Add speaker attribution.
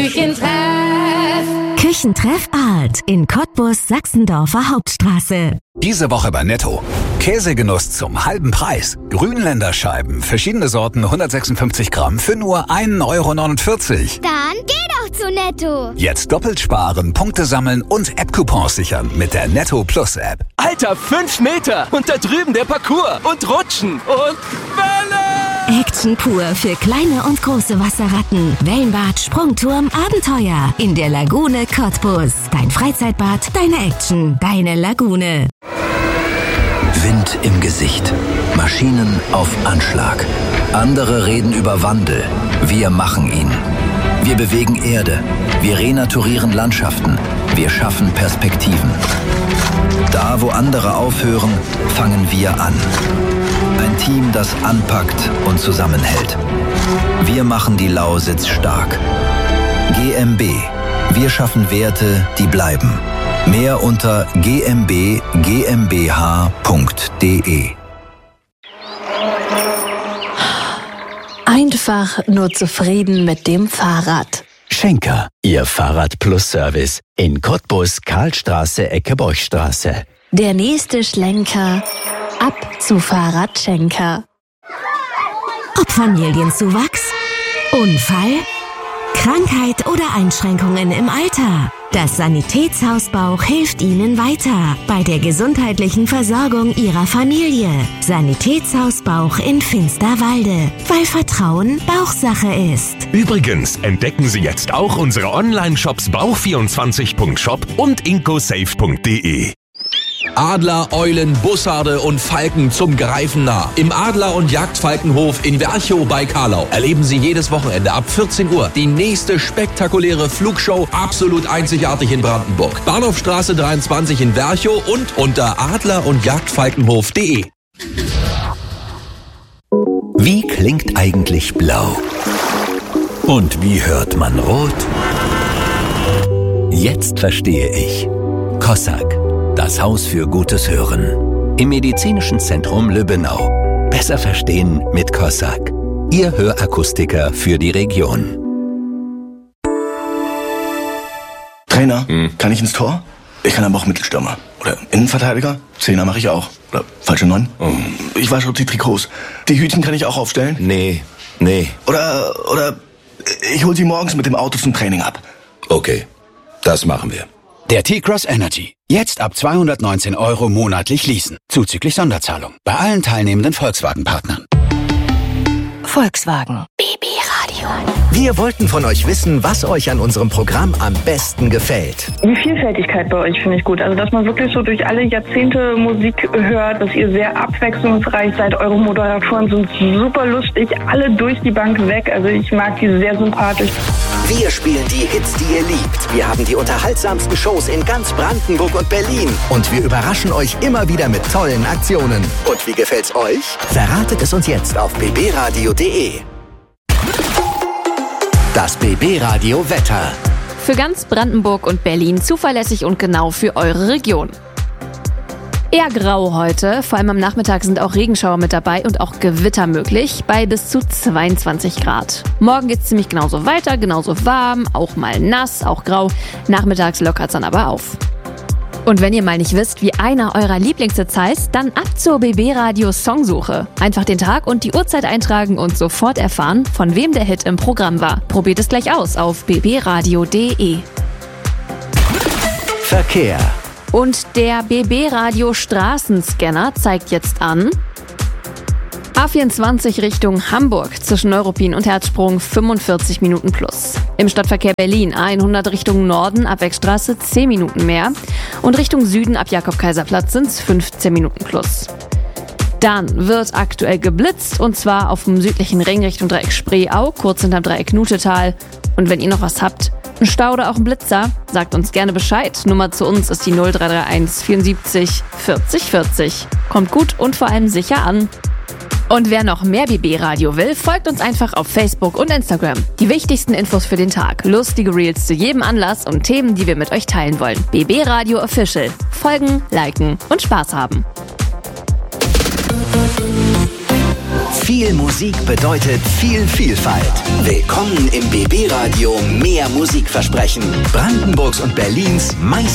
Speaker 1: Küchentreff Art in Cottbus, Sachsendorfer Hauptstraße.
Speaker 2: Diese Woche bei Netto. Käsegenuss zum halben Preis. Grünländerscheiben, verschiedene Sorten, 156 Gramm für nur 1,49 €.
Speaker 3: Dann geh doch zu Netto.
Speaker 2: Jetzt doppelt sparen, Punkte sammeln und App-Coupons sichern mit der Netto Plus App.
Speaker 4: Alter, 5 Meter! Und da drüben der Parcours und Rutschen und Welle!
Speaker 1: Action pur für kleine und große Wasserratten. Wellenbad, Sprungturm, Abenteuer. In der Lagune Cottbus. Dein Freizeitbad, deine Action, deine Lagune.
Speaker 5: Wind im Gesicht. Maschinen auf Anschlag. Andere reden über Wandel. Wir machen ihn. Wir bewegen Erde. Wir renaturieren Landschaften. Wir schaffen Perspektiven. Da, wo andere aufhören, fangen wir an. Ein Team, das anpackt und zusammenhält. Wir machen die Lausitz stark. GmbH. Wir schaffen Werte, die bleiben. Mehr unter gmbh.de.
Speaker 6: Einfach nur zufrieden mit dem Fahrrad.
Speaker 7: Schenker, Ihr Fahrrad-Plus-Service in Cottbus, Karlstraße, Ecke Borchstraße.
Speaker 6: Der nächste Schlenker ab zu Fahrradschenker.
Speaker 1: Ob Familienzuwachs, Unfall, Krankheit oder Einschränkungen im Alter. Das Sanitätshaus Bauch hilft Ihnen weiter bei der gesundheitlichen Versorgung Ihrer Familie. Sanitätshaus Bauch in Finsterwalde, weil Vertrauen Bauchsache ist.
Speaker 8: Übrigens entdecken Sie jetzt auch unsere Online-Shops bauch24.shop und incosafe.de.
Speaker 9: Adler, Eulen, Bussarde und Falken zum Greifen nah. Im Adler- und Jagdfalkenhof in Werchow bei Karlau erleben Sie jedes Wochenende ab 14 Uhr die nächste spektakuläre Flugshow, absolut einzigartig in Brandenburg. Bahnhofstraße 23 in Werchow und unter adler-und-jagdfalkenhof.de.
Speaker 5: Wie klingt eigentlich blau? Und wie hört man rot? Jetzt verstehe ich. Cossack. Das Haus für gutes Hören. Im Medizinischen Zentrum Lübbenau. Besser verstehen mit Cossack. Ihr Hörakustiker für die Region.
Speaker 10: Trainer, kann ich ins Tor? Ich kann aber auch Mittelstürmer. Oder Innenverteidiger? Zehner mache ich auch. Oder falsche 9? Ich wasche die Trikots. Die Hütchen kann ich auch aufstellen?
Speaker 5: Nee.
Speaker 10: Oder ich hol sie morgens mit dem Auto zum Training ab.
Speaker 5: Okay, das machen wir.
Speaker 2: Der T-Cross Energy. Jetzt ab 219 € monatlich leasen. Zuzüglich Sonderzahlung. Bei allen teilnehmenden Volkswagen-Partnern.
Speaker 1: Volkswagen.
Speaker 6: BB Radio.
Speaker 7: Wir wollten von euch wissen, was euch an unserem Programm am besten gefällt.
Speaker 11: Die Vielfältigkeit bei euch finde ich gut. Also, dass man wirklich so durch alle Jahrzehnte Musik hört, dass ihr sehr abwechslungsreich seid. Eure Moderatoren sind super lustig, alle durch die Bank weg. Also, ich mag die sehr sympathisch.
Speaker 7: Wir spielen die Hits, die ihr liebt. Wir haben die unterhaltsamsten Shows in ganz Brandenburg und Berlin. Und wir überraschen euch immer wieder mit tollen Aktionen. Und wie gefällt's euch? Verratet es uns jetzt auf bbradio.de. Das BB Radio Wetter.
Speaker 12: Für ganz Brandenburg und Berlin zuverlässig und genau für eure Region. Eher grau heute, vor allem am Nachmittag sind auch Regenschauer mit dabei und auch Gewitter möglich, bei bis zu 22 Grad. Morgen geht's ziemlich genauso weiter, genauso warm, auch mal nass, auch grau. Nachmittags lockert's dann aber auf. Und wenn ihr mal nicht wisst, wie einer eurer Lieblingshits heißt, dann ab zur BB Radio Songsuche. Einfach den Tag und die Uhrzeit eintragen und sofort erfahren, von wem der Hit im Programm war. Probiert es gleich aus auf bbradio.de.
Speaker 7: Verkehr.
Speaker 12: Und der BB Radio Straßenscanner zeigt jetzt an: A24 Richtung Hamburg zwischen Neuruppin und Herzsprung 45 Minuten plus. Im Stadtverkehr Berlin A100 Richtung Norden ab Wegstraße 10 Minuten mehr. Und Richtung Süden ab Jakob-Kaiser-Platz sind es 15 Minuten plus. Dann wird aktuell geblitzt und zwar auf dem südlichen Ring Richtung Dreieck Spreeau, kurz hinterm Dreieck Nutetal. Und wenn ihr noch was habt, ein Stau oder auch ein Blitzer, sagt uns gerne Bescheid. Nummer zu uns ist die 0331 74 40 40. Kommt gut und vor allem sicher an. Und wer noch mehr BB-Radio will, folgt uns einfach auf Facebook und Instagram. Die wichtigsten Infos für den Tag, lustige Reels zu jedem Anlass und Themen, die wir mit euch teilen wollen. BB-Radio Official. Folgen, liken und Spaß haben.
Speaker 7: Viel Musik bedeutet viel Vielfalt. Willkommen im BB Radio Mehr Musikversprechen. Brandenburgs und Berlins meist